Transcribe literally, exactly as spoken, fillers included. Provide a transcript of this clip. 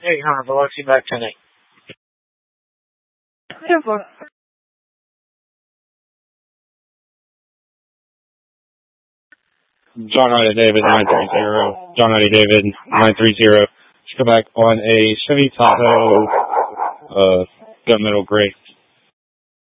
Hey, Hunter, Biloxi back ten eight. John Riley David, nine three zero. John Riley David, nine three zero. Come back on a Chevy Tahoe, uh, gunmetal gray.